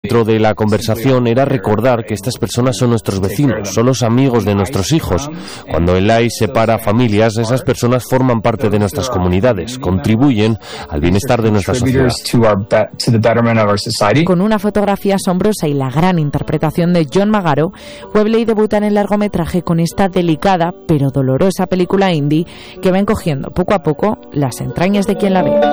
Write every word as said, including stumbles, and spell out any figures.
centro de la conversación era recordar que estas personas son nuestros vecinos, son los amigos de nuestros hijos. Cuando Eli separa familias, esas personas forman parte de nuestras comunidades, contribuyen al bienestar de nuestra sociedad. Con una fotografía asombrosa y la gran interpretación de John Magaro, Webley debuta en el largometraje con esta delicada pero dolorosa película indie que va encogiendo poco a poco las entrañas de quien la ve.